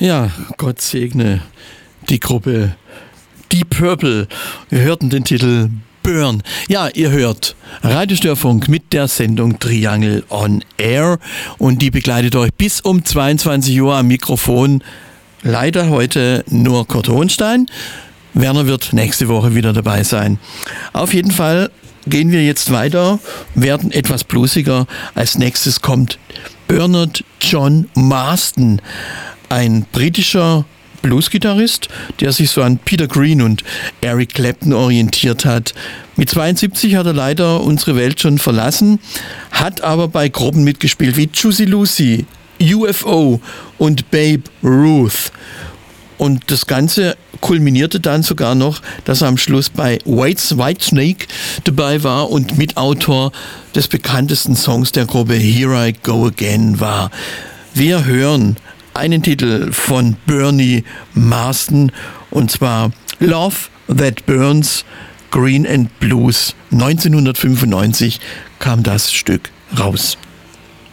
Ja, Gott segne die Gruppe Deep Purple. Wir hörten den Titel Burn. Ja, ihr hört Radiostörfunk mit der Sendung Triangle on Air und die begleitet euch bis um 22 Uhr am Mikrofon. Leider heute nur Kurt Hohenstein. Werner wird nächste Woche wieder dabei sein. Auf jeden Fall gehen wir jetzt weiter, werden etwas bluesiger. Als nächstes kommt Bernard John Marsden, ein britischer Bluesgitarrist, der sich so an Peter Green und Eric Clapton orientiert hat. Mit 72 hat er leider unsere Welt schon verlassen, hat aber bei Gruppen mitgespielt wie Juicy Lucy, UFO und Babe Ruth. Und das Ganze kulminierte dann sogar noch, dass er am Schluss bei Whitesnake dabei war und Mitautor des bekanntesten Songs der Gruppe Here I Go Again war. Wir hören einen Titel von Bernie Marsden und zwar Love That Burns, Green and Blues. 1995 kam das Stück raus.